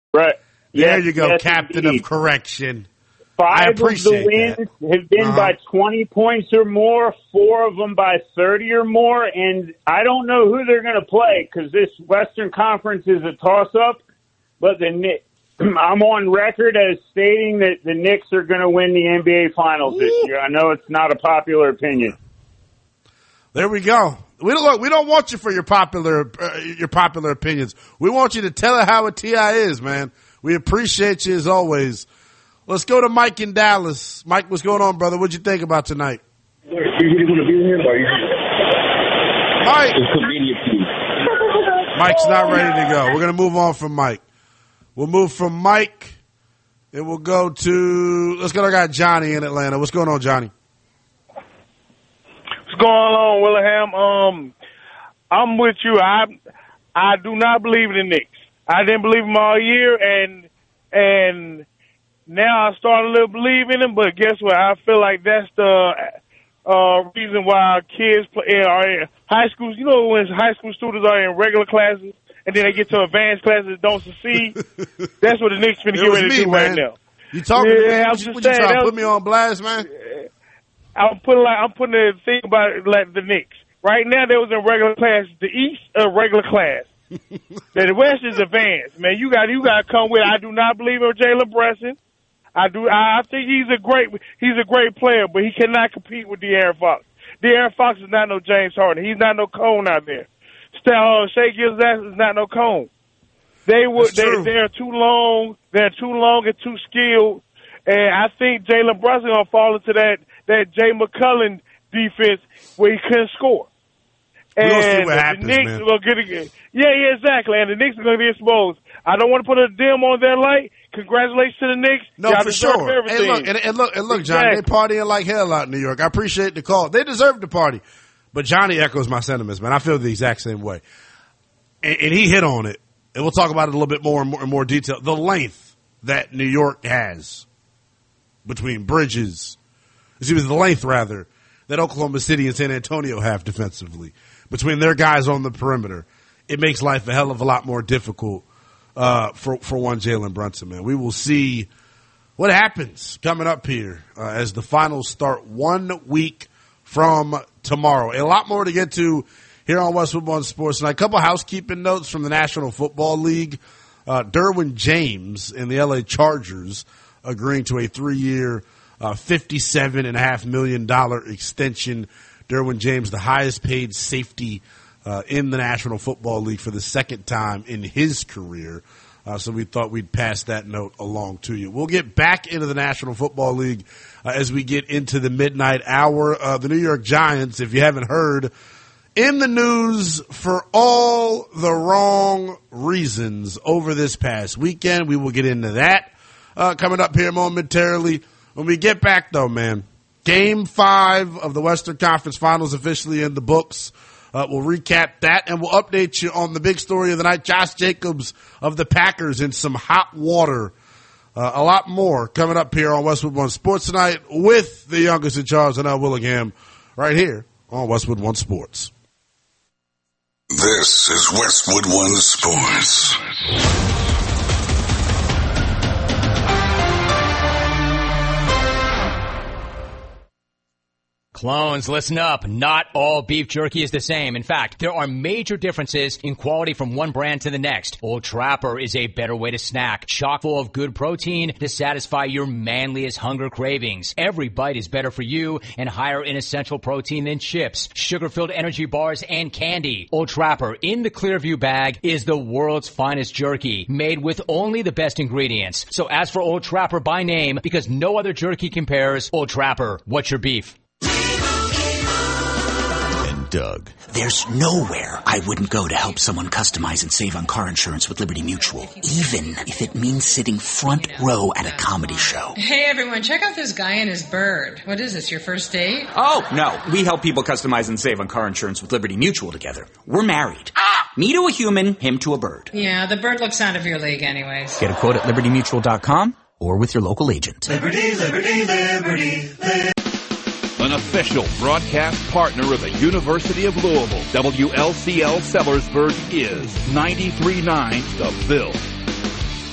Right. There yes, you go, yes, Captain indeed. of Correction. 5 I of the appreciate wins have been by 20 points or more, 4 of them by 30 or more, and I don't know who they're going to play because this Western Conference is a toss-up, but I'm on record as stating that the Knicks are going to win the NBA Finals this year. I know it's not a popular opinion. There we go. We don't want you for your popular opinions. We want you to tell it how a TI is, man. We appreciate you as always. Let's go to Mike in Dallas. Mike, what's going on, brother? What'd you think about tonight? You really want to be here? Mike. It's convenient to you. Mike's not ready to go. We're going to move on from Mike. We'll move from Mike, and we'll go to, let's go to our guy Johnny in Atlanta. What's going on, Johnny? What's going on, Willingham? I'm with you. I do not believe in the Knicks. I didn't believe them all year, and now I start a little believe in them, but guess what? I feel like that's the reason why kids are in high schools. You know, when high school students are in regular classes and then they get to advanced classes and don't succeed, that's what the Knicks finna get ready to do right now. You talking to me? I'm What just you saying, trying to put me on blast, man? I'm putting the thing about it like the Knicks. Right now, they was in regular class. The East, regular class. The West is advanced, man. You got to come with it. I do not believe in Jalen Brunson. I think he's a great player, but he cannot compete with De'Aaron Fox. De'Aaron Fox is not no James Harden. He's not no Cone out there. Shea Gilgeous is not no Cone. They're too long. They're too long and too skilled. And I think Jalen Brunson gonna fall into that Jay McCullough defense where he couldn't score. We'll see And what happens, the Knicks man. will get it. Yeah, exactly. And the Knicks are going to be exposed. I don't want to put a dim on their light. Congratulations to the Knicks. No, Y'all for deserve sure. everything. And look, Johnny, they partying like hell out in New York. I appreciate the call. They deserve the party. But Johnny echoes my sentiments, man. I feel the exact same way. And he hit on it. And we'll talk about it a little bit more in more detail. The length that New York has between bridges, the length rather, that Oklahoma City and San Antonio have defensively between their guys on the perimeter. It makes life a hell of a lot more difficult for one Jalen Brunson, man. We will see what happens coming up here as the finals start 1 week from tomorrow. A lot more to get to here on Westwood One Sports tonight. A couple housekeeping notes from the National Football League. Derwin James and the LA Chargers agreeing to a 3-year, $57.5 million extension. Derwin James, the highest paid safety in the National Football League for the second time in his career. So we thought we'd pass that note along to you. We'll get back into the National Football League as we get into the midnight hour. The New York Giants, if you haven't heard, in the news for all the wrong reasons over this past weekend. We will get into that coming up here momentarily. When we get back, though, man, Game 5 of the Western Conference Finals officially in the books. We'll recap that, and we'll update you on the big story of the night, Josh Jacobs of the Packers in some hot water. A lot more coming up here on Westwood One Sports tonight with the youngest in charge, L. Willingham, right here on Westwood One Sports. This is Westwood One Sports. Clones, listen up. Not all beef jerky is the same. In fact, there are major differences in quality from one brand to the next. Old Trapper is a better way to snack, chock full of good protein to satisfy your manliest hunger cravings. Every bite is better for you and higher in essential protein than chips, sugar-filled energy bars, and candy. Old Trapper in the Clearview bag is the world's finest jerky, made with only the best ingredients. So ask for Old Trapper by name because no other jerky compares. Old Trapper, what's your beef? Doug. There's nowhere I wouldn't go to help someone customize and save on car insurance with Liberty Mutual, even if it means sitting front row at a comedy show. Hey everyone, check out this guy and his bird. What is this, your first date? Oh, no. We help people customize and save on car insurance with Liberty Mutual together. We're married. Me to a human, him to a bird. Yeah, the bird looks out of your league anyways. Get a quote at libertymutual.com or with your local agent. Liberty, liberty, liberty, liberty. An official broadcast partner of the University of Louisville, WLCL Sellersburg is 93.9 The Ville.